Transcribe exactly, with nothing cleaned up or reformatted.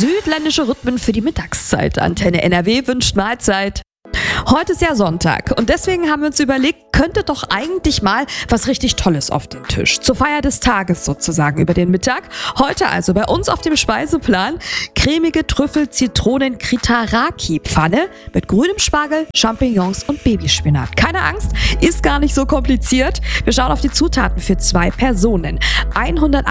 Südländische Rhythmen für die Mittagszeit. Antenne N R W wünscht Mahlzeit. Heute ist ja Sonntag und deswegen haben wir uns überlegt, könnte doch eigentlich mal was richtig Tolles auf den Tisch. Zur Feier des Tages sozusagen über den Mittag. Heute also bei uns auf dem Speiseplan cremige Trüffel-Zitronen-Kritaraki-Pfanne mit grünem Spargel, Champignons und Babyspinat. Keine Angst, ist gar nicht so kompliziert. Wir schauen auf die Zutaten für zwei Personen. hundert